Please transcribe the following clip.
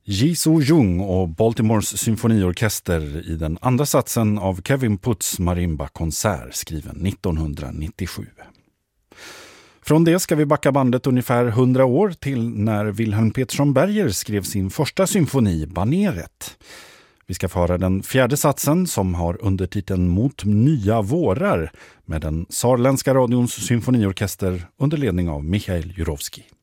Ji Soo-jung och Baltimores symfoniorkester i den andra satsen av Kevin Putts marimba-konsert skriven 1997. Från det ska vi backa bandet ungefär 100 år till när Wilhelm Petersson Berger skrev sin första symfoni, Baneret. Vi ska få höra den fjärde satsen som har undertiteln Mot nya vårar med den saarländska radions symfoniorkester under ledning av Michail Jurovski.